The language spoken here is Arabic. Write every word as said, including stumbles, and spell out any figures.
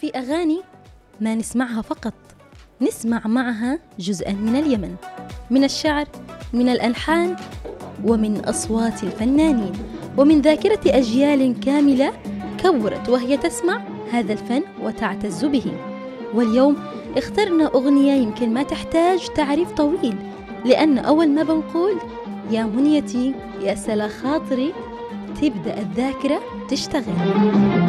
في أغاني ما نسمعها فقط، نسمع معها جزءا من اليمن، من الشعر، من الألحان، ومن أصوات الفنانين، ومن ذاكرة أجيال كاملة كبرت وهي تسمع هذا الفن وتعتز به. واليوم اخترنا أغنية يمكن ما تحتاج تعريف طويل، لأن أول ما بنقول يا منيتي يا سلا خاطري تبدأ الذاكرة تشتغل.